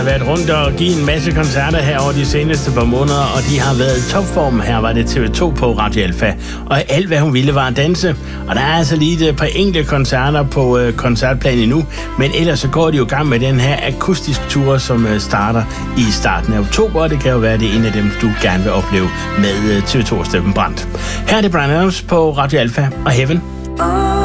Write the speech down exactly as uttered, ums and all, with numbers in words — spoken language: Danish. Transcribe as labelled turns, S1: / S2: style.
S1: været rundt og givet en masse koncerter her over de seneste par måneder, og de har været i topform. Her var det T V to på Radio Alfa, og alt hvad hun ville var at danse. Og der er altså lige et par enkelte koncerter på øh, koncertplanen endnu, men ellers så går de jo i gang med den her akustisk tur, som øh, starter i starten af oktober, og det kan jo være, det er en af dem, du gerne vil opleve med øh, T V to og Steffen Brandt. Her er det Bryan Adams på Radio Alfa og Heaven.